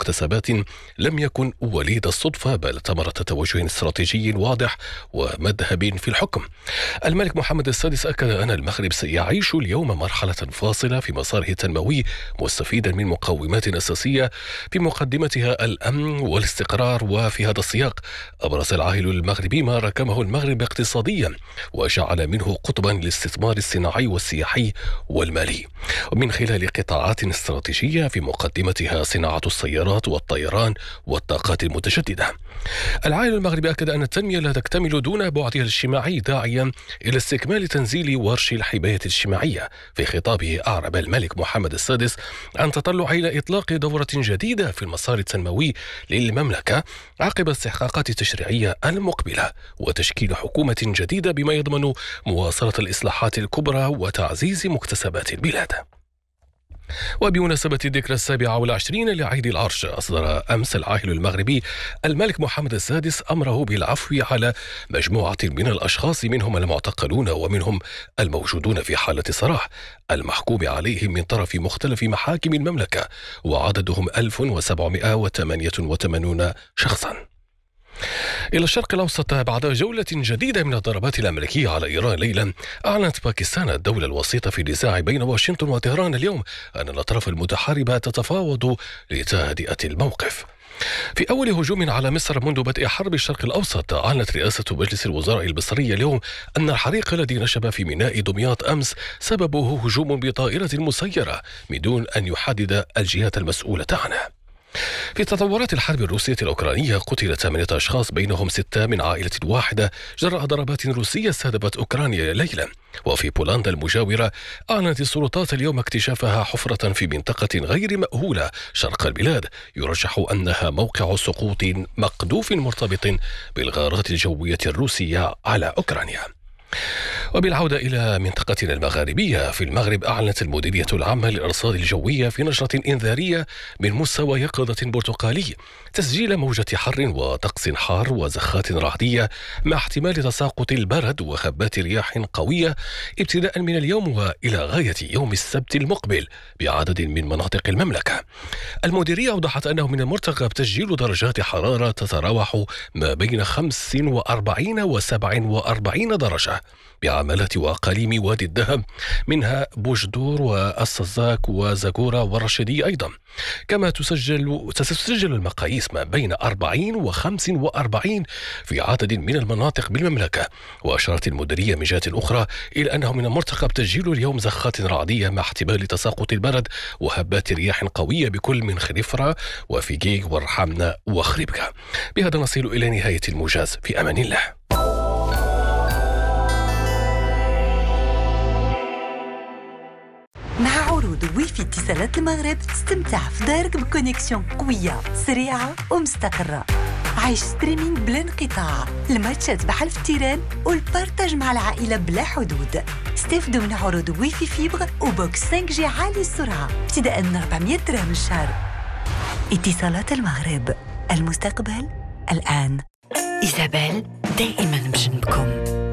مكتسبات لم يكن وليد الصدفة، بل ثمرة توجه استراتيجي واضح ومذهب في الحكم. الملك محمد السادس أكد أن المغرب سيعيش اليوم مرحلة فاصلة في مساره التنموي، مستفيدا من مقومات أساسية في مقدمتها الأمن والاستقرار. وفي هذا السياق أبرز العاهل المغربي ما ركمه المغرب اقتصاديا وجعل منه قطبا للاستثمار الصناعي والسياحي والمالي، ومن خلال قطاعات استراتيجية في مقدمتها صناعة السيارات والطيران والطاقات المتجددة. العاهل المغربي أكد أن التنمية لا تكتمل دون بعدها الاجتماعي، داعيا إلى استكمال تنزيل ورش الحماية الاجتماعية. في خطابه أعرب الملك محمد السادس عن تطلع إلى إطلاق دورة جديدة في المسار التنموي للمملكة عقب الاستحقاقات التشريعية المقبلة، وتشكيل حكومة جديدة بما يضمن مواصلة الإصلاحات الكبرى وتعزيز مكتسبات البلاد. وبمناسبة الذكرى 27 لعيد العرش، أصدر أمس العاهل المغربي الملك محمد السادس أمره بالعفو على مجموعة من الأشخاص، منهم المعتقلون ومنهم الموجودون في حالة سراح، المحكوم عليهم من طرف مختلف محاكم المملكة، وعددهم 1788 شخصا. إلى الشرق الأوسط، بعد جولة جديدة من الضربات الأمريكية على إيران ليلا، أعلنت باكستان الدولة الوسيطة في النزاع بين واشنطن وطهران اليوم أن الأطراف المتحاربة تتفاوض لتهدئة الموقف. في أول هجوم على مصر منذ بدء حرب الشرق الأوسط، أعلنت رئاسة مجلس الوزراء المصري اليوم أن الحريق الذي نشب في ميناء دمياط أمس سببه هجوم بطائرة مسيرة، من دون أن يحدد الجهات المسؤولة عنه. في تطورات الحرب الروسية الأوكرانية، قتل 8 أشخاص بينهم 6 من عائلة واحدة جراء ضربات روسية استهدفت أوكرانيا ليلا. وفي بولندا المجاورة، أعلنت السلطات اليوم اكتشافها حفرة في منطقة غير مأهولة شرق البلاد، يرجح أنها موقع سقوط مقذوف مرتبط بالغارات الجوية الروسية على أوكرانيا. وبالعودة إلى منطقتنا المغاربية، في المغرب أعلنت المديرية العامة للأرصاد الجوية في نشرة إنذارية من مستوى يقظة برتقالي تسجيل موجة حر وطقس حار وزخات رعدية مع احتمال تساقط البرد وهبات رياح قوية ابتداء من اليوم وإلى غاية يوم السبت المقبل بعدد من مناطق المملكة. المديرية أوضحت أنه من المرتقب تسجيل درجات حرارة تتراوح ما بين 45 و 47 درجة بعمالة وأقاليم وادي الذهب، منها بوجدور والسزاك وزاكورا والرشيدية أيضا. كما تسجل المقاييس ما بين 40 و 45 في عدد من المناطق بالمملكة. وأشارت المديرية من جهة أخرى إلى أنه من المرتقب تسجيل اليوم زخات رعدية مع احتمال تساقط البرد وهبات رياح قوية بكل من خريفرة وفيجيغ والرحمنة وخريبكة. بهذا نصل إلى نهاية الموجز، في أمان الله. مع عروض ويفي اتصالات المغرب تستمتع في دارك بكونيكسيون قوية سريعة ومستقرة. عيش ستريمينج بلا انقطاع، الماتشات بحال في التيران والبارتاج مع العائلة بلا حدود. استفدوا من عروض ويفي فيبر وبوكس 5G عالي السرعة ابتداء من 400 درهم الشهر. اتصالات المغرب، المستقبل الآن. إيزابيل دائما بجنبكم.